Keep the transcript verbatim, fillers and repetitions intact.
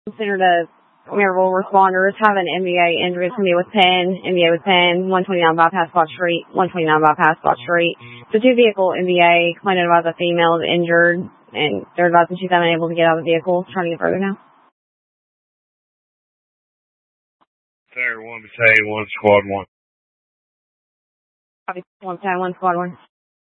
considered a miracle responders have an M B A injury. It's going to be with Penn, M B A with Penn, one twenty-nine bypass Spot Street, one twenty-nine bypass Spot Street. So two vehicle M B A complaining about the female is injured, and they're advising she's unable to get out of the vehicle. Trying to get further now. There, one battalion, one squad one. Copy, one battalion, one squad one.